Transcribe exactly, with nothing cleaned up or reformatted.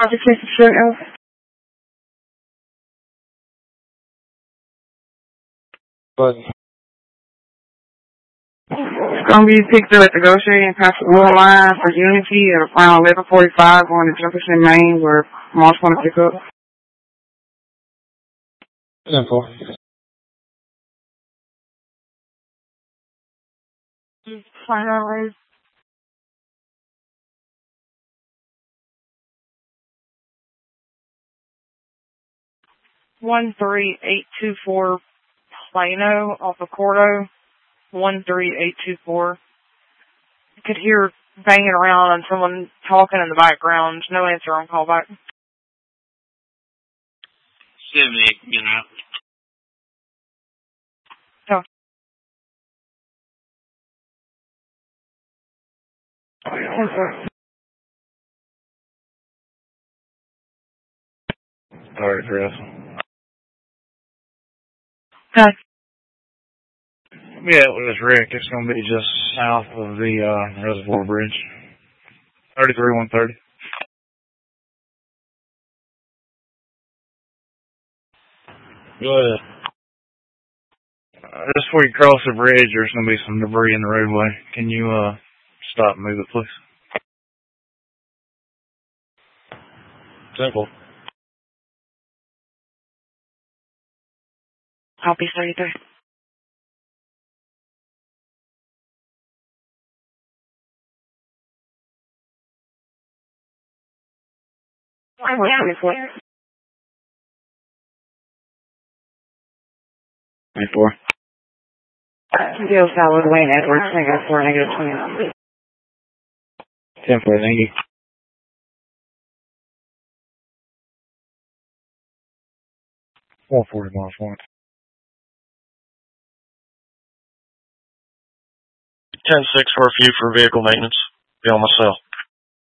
Project sixty-seven. But It's going to be picked up at the Goshen and Pascagoula line for Unity at around eleven forty-five going to Jefferson, Maine, where Mark's going to pick up. ten four. Finalize. One three eight two four Plano off of Cordo. One three eight two four. You could hear banging around and someone talking in the background. No answer on callback. seventy-eight, get out. Oh. Alright, Chris. Okay. Yeah, with this wreck, it's going to be just south of the uh, Reservoir Bridge. thirty-three one thirty. Go ahead. Uh, just before you cross the bridge, there's going to be some debris in the roadway. Can you uh, stop and move it, please? Simple. Copy thirty-three. I'm twenty-four. twenty-four. Deal Salad Wayne Edwards, negative four, negative twenty-nine. ten four, thank you. one forty miles one. ten six for a few for vehicle maintenance. Be on my cell.